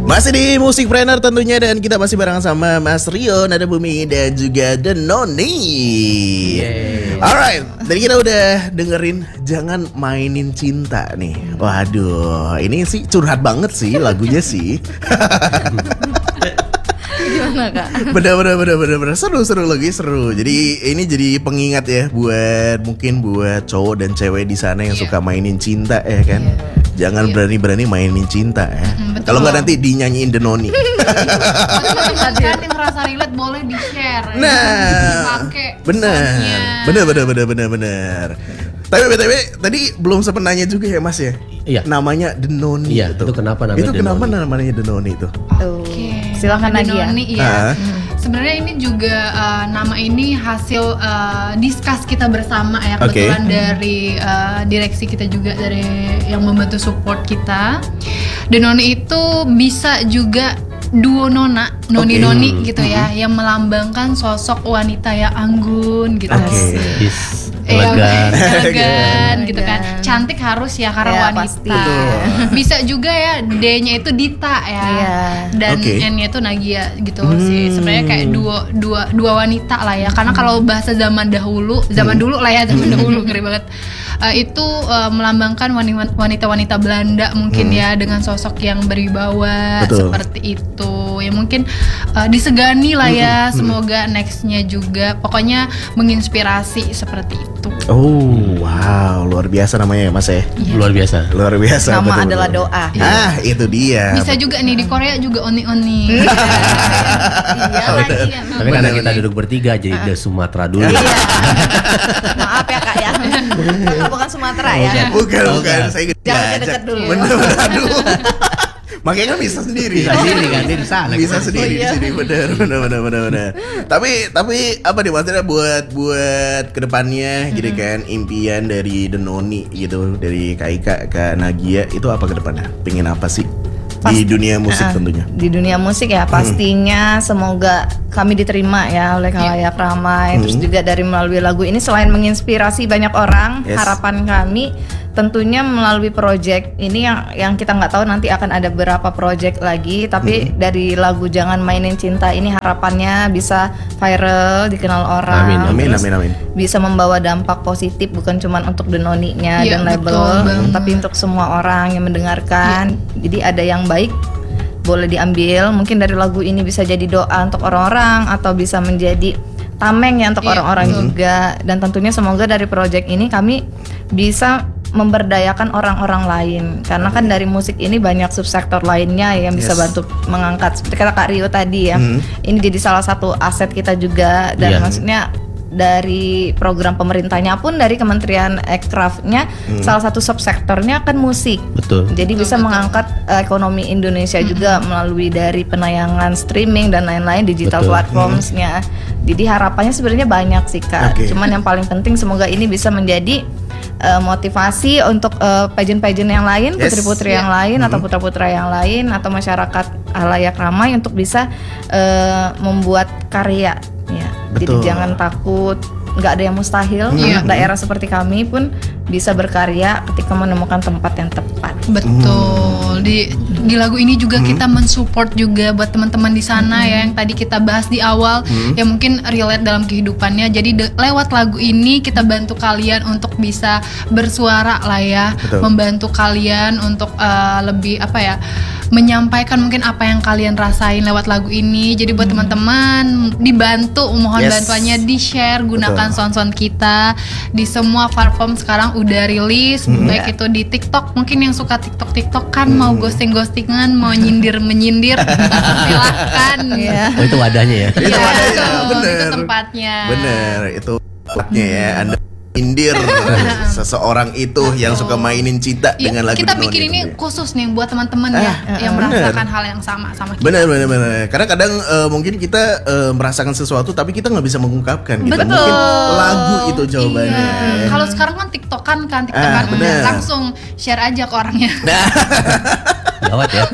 Masih di Musikpreneur tentunya, dan kita masih bareng sama Mas Rio, Nada Bumi, dan juga The Noni. Alright, tadi kita udah dengerin Jangan Mainin Cinta nih. Waduh, ini sih curhat banget sih lagunya sih. Gimana Kak? Bener seru lagi seru. Jadi ini jadi pengingat ya buat cowok dan cewek di sana yang suka mainin cinta ya kan. Jangan berani-berani mainin cinta ya. Kalau nggak nanti dinyanyiin The Noni. Kan yang merasa relate boleh di-share. Nah, bener. Tapi BTW tadi belum sempat nanya juga ya Mas ya. Iya. Namanya The Noni. Iya. Itu kenapa namanya? Namanya The Noni itu? Oke. Silakan Nadia. Iya. Sebenarnya ini juga nama ini hasil discuss kita bersama ya, kebetulan dari direksi kita juga, dari yang membantu support kita. The Noni itu bisa juga duo noni gitu ya, yang melambangkan sosok wanita yang anggun gitu. Elegan gitu kan. Cantik harus ya karena wanita. Bisa juga ya D-nya itu Dita ya. Dan N-nya itu Nagia gitu sih. Sebenarnya kayak dua wanita lah ya. Karena kalau bahasa zaman dahulu ngeri banget. Itu melambangkan wanita-wanita Belanda mungkin ya, dengan sosok yang berwibawa seperti itu. Ya mungkin disegani lah ya. Semoga nextnya juga pokoknya menginspirasi seperti itu. Oh wow, luar biasa namanya ya Mas ya. Luar biasa. Nama adalah doa. Itu dia. Bisa juga nih di Korea juga oni. Tapi karena kita duduk bertiga jadi The Sumatera dulu. Maaf ya Kak ya. Kakak bukan Sumatera ya. Bukan. Saya jangan dekat dulu. Bener. Makanya kan bisa sendiri. Bisa sendiri di sini, benar. Tapi apa nih maksudnya buat kedepannya gitu kan, impian dari The Noni gitu, dari Kak Ika, Kak Nagia itu apa kedepannya? Pengen apa sih? Di dunia musik tentunya. Di dunia musik ya pastinya semoga kami diterima ya oleh khalayak ramai. Terus juga dari melalui lagu ini selain menginspirasi banyak orang, harapan kami tentunya melalui project ini yang kita nggak tahu nanti akan ada berapa project lagi, tapi dari lagu Jangan Mainin Cinta ini harapannya bisa viral, dikenal orang. Amin. Bisa membawa dampak positif bukan cuma untuk The Noni-nya dan label, tapi untuk semua orang yang mendengarkan. Jadi ada yang baik boleh diambil, mungkin dari lagu ini bisa jadi doa untuk orang-orang atau bisa menjadi tameng ya untuk orang-orang juga. Dan tentunya semoga dari project ini kami bisa memberdayakan orang-orang lain, karena kan dari musik ini banyak subsektor lainnya yang bisa bantu mengangkat, seperti kata Kak Rio tadi ya. Ini jadi salah satu aset kita juga, dan maksudnya dari program pemerintahnya pun dari Kementerian Ekrafnya salah satu subsektornya kan musik. Jadi bisa mengangkat ekonomi Indonesia juga melalui dari penayangan streaming dan lain-lain digital platformsnya. Jadi harapannya sebenarnya banyak sih Kak. Cuman yang paling penting semoga ini bisa menjadi motivasi untuk pageant-pageant yang lain, putri-putri yang lain atau putra-putra yang lain atau masyarakat khalayak ramai untuk bisa membuat karya ya. Jadi jangan takut, nggak ada yang mustahil. Anak daerah seperti kami pun bisa berkarya ketika menemukan tempat yang tepat. Betul. Di lagu ini juga kita mensupport juga buat teman-teman di sana ya, yang tadi kita bahas di awal, yang mungkin relate dalam kehidupannya. Jadi lewat lagu ini kita bantu kalian untuk bisa bersuara lah ya. Membantu kalian untuk lebih menyampaikan mungkin apa yang kalian rasain lewat lagu ini. Jadi buat teman-teman dibantu, mohon bantuannya di-share, gunakan sound-sound kita di semua platform sekarang udah rilis, baik itu di TikTok, mungkin yang suka TikTok kan mau ghosting-ghostingan, mau menyindir silahkan. Oh itu wadahnya ya? Itu tempatnya. Bener, itu tempatnya ya. Anda indir seseorang itu yang suka mainin cinta dengan lagu kita The Noni. Bikin ini khusus nih buat teman-teman yang merasakan hal yang sama kita. Benar. Karena kadang mungkin kita merasakan sesuatu tapi kita nggak bisa mengungkapkan gitu. Mungkin lagu itu jawabannya. Kalau sekarang kan TikTokan langsung share aja ke orangnya. Gawat ya.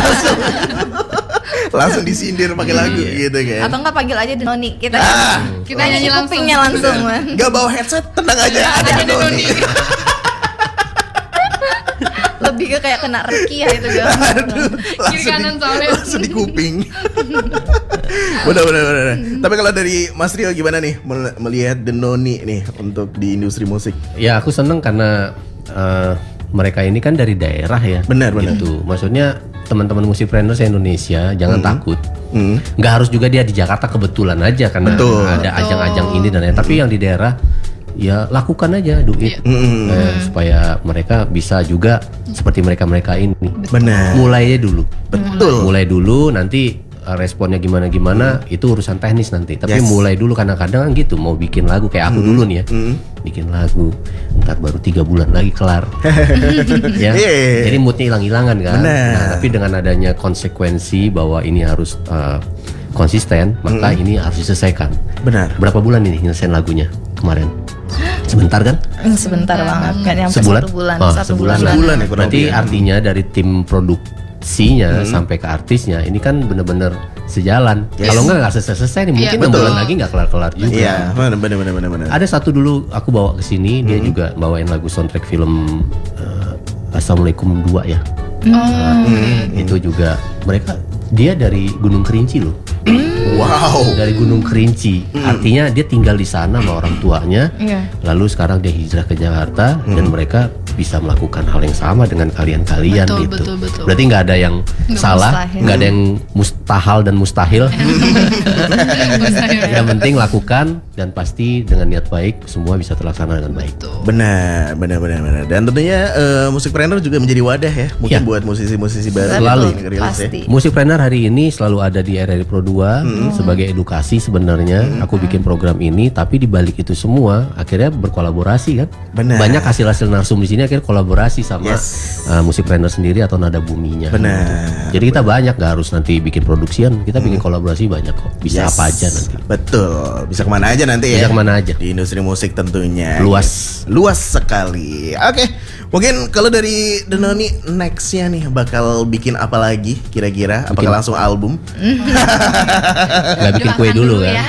Langsung disindir pakai lagu gitu kan. Atau enggak panggil aja The Noni, kita nyanyi langsung. Gak bawa headset, tenang aja ada The Noni. lebih ke kayak kena rekiah itu ya. Kiri kanan soalnya. Langsung di kuping. Benar. Tapi kalau dari Mas Rio gimana nih melihat Denoni nih untuk di industri musik? Ya aku seneng karena mereka ini kan dari daerah ya. Benar. Gitu. Maksudnya teman-teman musikpreneur Indonesia jangan takut. Nggak harus juga dia di Jakarta kebetulan aja karena ada ajang-ajang ini dan lain. Tapi yang di daerah ya lakukan aja, do it. Supaya mereka bisa juga seperti mereka ini. Benar. Mulai dulu. Betul. Mulai dulu, nanti responnya gimana itu urusan teknis nanti. Tapi mulai dulu, kadang-kadang gitu mau bikin lagu kayak aku dulu nih ya. Bikin lagu, ntar baru 3 bulan lagi kelar. Ya. Jadi moodnya hilang-hilangan kan. Nah, tapi dengan adanya konsekuensi bahwa ini harus konsisten, maka ini harus diselesaikan. Benar. Berapa bulan ini nyelesain lagunya kemarin? Sebentar kan? Sebentar banget kan, yang Sebulan? 1 bulan. Sebulan ya, berarti artinya dari tim produksinya sampai ke artisnya ini kan bener-bener sejalan. Kalau nggak selesai nih, mungkin 6 bulan lagi nggak kelar-kelar juga. Iya, benar. Ada satu dulu aku bawa ke sini, dia juga bawain lagu soundtrack film Assalamualaikum 2 ya. Itu juga dia dari Gunung Kerinci loh. Wow. Dari Gunung Kerinci. Artinya dia tinggal di sana sama orang tuanya. Lalu sekarang dia hijrah ke Jakarta dan mereka bisa melakukan hal yang sama dengan kalian-kalian gitu. Betul. Berarti nggak ada yang salah, nggak ada yang mustahil dan mustahil. Yang penting lakukan dan pasti dengan niat baik semua bisa terlaksana dengan baik. Benar. Dan tentunya musikpreneur juga menjadi wadah ya, mungkin buat musisi-musisi baru. Selalu. Pasti. Musikpreneur hari ini selalu ada di RRI Pro 2 sebagai edukasi sebenarnya. Aku bikin program ini, tapi di balik itu semua akhirnya berkolaborasi kan. Benar. Banyak hasil-hasil narsum di sini akhirnya kolaborasi sama musikpreneur sendiri atau nada buminya. Benar. Jadi kita banyak, gak harus nanti bikin produksian, kita bikin kolaborasi banyak kok. Bisa apa aja nanti. Betul. Bisa kemana aja nanti ya. Bisa kemana aja. Di industri musik tentunya. Luas sekali. Oke. Mungkin kalau dari Denoni nextnya nih bakal bikin apa lagi kira-kira? Apakah langsung album? Gak bikin kue dulu kan?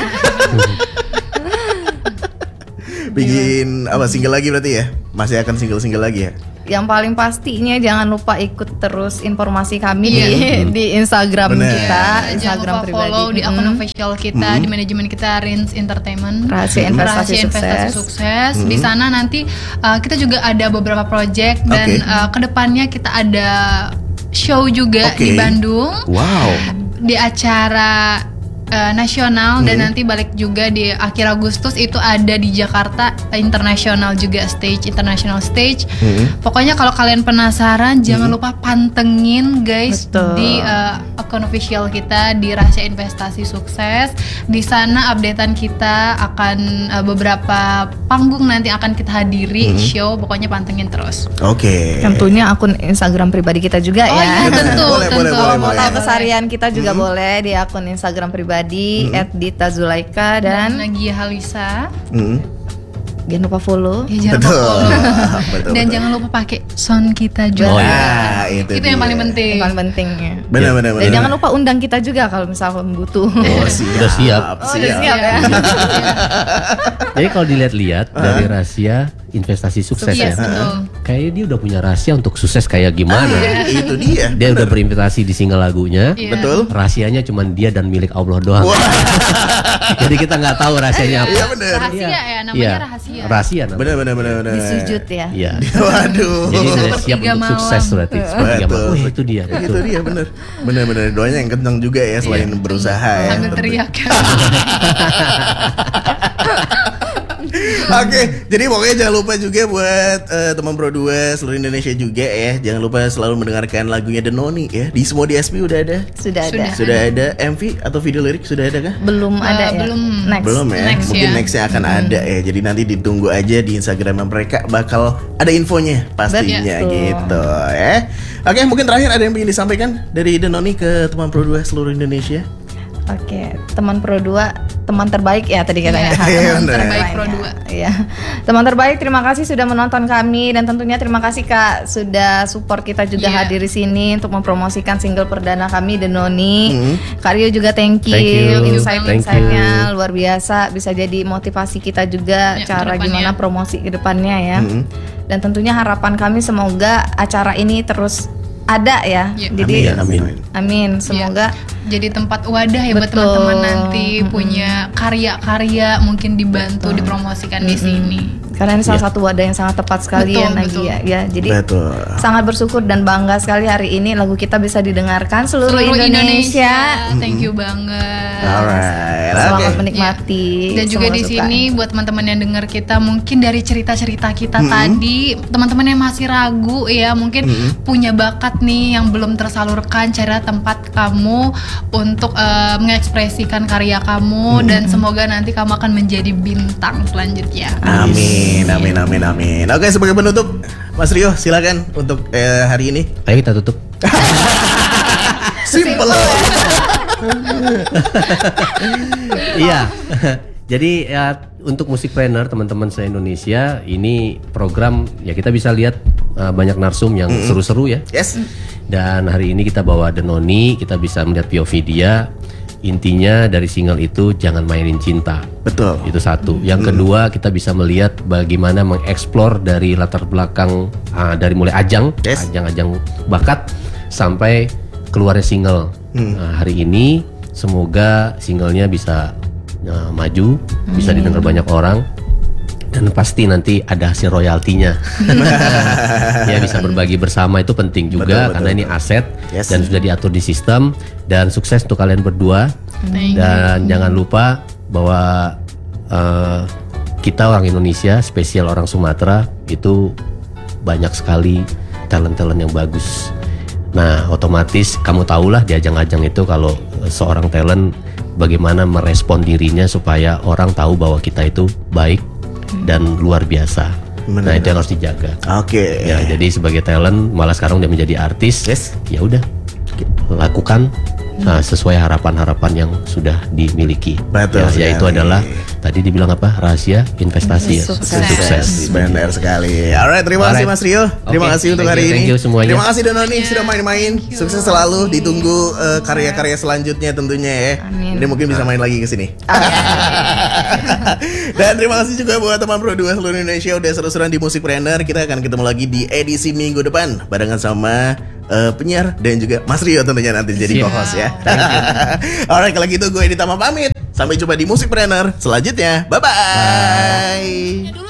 Bikin apa, single lagi berarti ya? Masih akan single lagi ya? Yang paling pastinya jangan lupa ikut terus informasi kami di Instagram kita, Instagram jangan lupa pribadi. follow di akun official kita, di manajemen kita Rins Entertainment. Rahasia Investasi Sukses. Di sana nanti kita juga ada beberapa project dan kedepannya kita ada show juga di Bandung. Wow. Di acara nasional dan nanti balik juga di akhir Agustus itu ada di Jakarta international stage. Pokoknya kalau kalian penasaran jangan lupa pantengin guys. Betul. Di akun official kita di Rahasia Investasi Sukses. Di sana updatean kita akan beberapa panggung nanti akan kita hadiri show. Pokoknya pantengin terus. Oke. Tentunya akun Instagram pribadi kita juga Oh ya. iya tentu. Boleh. Mau tahu keseharian kita juga boleh di akun Instagram pribadi @ditazulaika dan Nagia Halisa. jangan lupa follow. Ya, jangan lupa follow. Betul. Dan jangan lupa pakai sound kita juga. Itu yang paling penting. Yang paling pentingnya. Benar. Dan jangan lupa undang kita juga kalau misalnya butuh. Udah siap. Udah siap ya. Jadi kalau dilihat-lihat dari rahasia investasi sukses ya, betul. kayaknya dia udah punya rahasia untuk sukses kayak gimana. Itu dia. Dia udah berinvestasi di single lagunya. Betul. Rahasianya cuma dia dan milik Allah doang. Jadi kita nggak tahu rahasianya apa. Iya benar. Rahasia ya, namanya rahasia. Rahasia namanya. Benar. Disujud ya. Iya. Waduh. Jadi sudah siap Sepertiga untuk malam. sukses berarti. Sepertiga Betul. malam. Wih, itu dia. Itu dia benar. Doanya yang kencang juga ya selain berusaha ya. Sambil tentu. teriak. Oke, jadi pokoknya jangan lupa juga buat teman Pro 2 seluruh Indonesia juga ya. Jangan lupa selalu mendengarkan lagunya Denoni ya. Di semua DSP udah ada. Sudah ada. Sudah ada MV atau video lirik sudah ada kah? Belum ada ya. Belum. Next. Belum ya. Next, Mungkin ya. nextnya akan ada ya. Jadi nanti ditunggu aja di Instagram mereka bakal ada infonya pastinya Betul. gitu ya. Oke, mungkin terakhir ada yang ingin disampaikan dari Denoni ke teman Pro 2 seluruh Indonesia. Oke, teman Pro 2, teman terbaik ya tadi katanya. Iya, Teman bener. Terbaik Pro 2. Iya. Teman terbaik, terima kasih sudah menonton kami dan tentunya terima kasih Kak sudah support kita juga Iya. hadir di sini untuk mempromosikan single perdana kami Denoni. Kak Rio juga thank Thank you. you. Insight-insightnya luar biasa, bisa jadi motivasi kita juga Ya, cara kedepannya. gimana promosi ke depannya ya. Dan tentunya harapan kami semoga acara ini terus ada ya. Jadi amin. Semoga jadi tempat wadah ya buat Betul. teman-teman nanti punya karya-karya mungkin dibantu dipromosikan di sini. karena ini salah satu wadah yang sangat tepat sekali ya Nagia ya. Jadi sangat bersyukur dan bangga sekali hari ini lagu kita bisa didengarkan seluruh Indonesia. Thank you banget. Alright. Selamat menikmati. Dan juga di sini buat teman-teman yang dengar kita mungkin dari cerita-cerita kita tadi, teman-teman yang masih ragu ya, mungkin punya bakat nih yang belum tersalurkan, cari tempat kamu untuk mengekspresikan karya kamu dan semoga nanti kamu akan menjadi bintang selanjutnya. Amin. Oke, sebagai penutup, Mas Rio silakan untuk hari ini. Ayo kita tutup. Simple. Iya. Jadi ya untuk Musikpreneur teman-teman se-Indonesia, ini program ya kita bisa lihat banyak narsum yang seru-seru ya. Yes. Dan hari ini kita bawa Denoni, kita bisa melihat POV dia. Intinya dari single itu jangan mainin cinta. Betul. Itu satu. Yang kedua kita bisa melihat bagaimana mengeksplor dari latar belakang dari mulai ajang bakat sampai keluarnya single. Hari ini semoga singlenya bisa maju, bisa didengar banyak orang. Dan pasti nanti ada hasil royaltinya. Ya bisa berbagi bersama itu penting juga karena ini aset dan sudah diatur di sistem. Dan sukses untuk kalian berdua. Dan jangan lupa bahwa kita orang Indonesia, spesial orang Sumatera itu banyak sekali talent-talent yang bagus. Nah otomatis kamu tahulah di ajang-ajang itu kalau seorang talent bagaimana merespon dirinya supaya orang tahu bahwa kita itu baik dan luar biasa. Nah itu yang harus dijaga. Oke. Ya jadi sebagai talent malah sekarang udah menjadi artis. Ya udah lakukan sesuai harapan-harapan yang sudah dimiliki. Betul. Ya itu adalah tadi dibilang apa? Rahasia investasi. Sukses. Benar sekali. Alright, terima kasih Mas Rio. Terima kasih untuk hari ini. Thank you semuanya. Terima kasih Denoni sudah main-main. Sukses selalu. Ditunggu karya-karya selanjutnya tentunya ya. Amin. Ini mungkin bisa main lagi ke sini. Dan terima kasih juga buat teman Pro 2 seluruh Indonesia udah seru-seruan di Musikpreneur. Kita akan ketemu lagi di edisi minggu depan barengan sama penyiar dan juga Mas Rio tentunya nanti jadi co-host ya. Alright, kalau gitu gue Edi Tama pamit. Sampai jumpa di Musikpreneur selanjutnya. Bye-bye.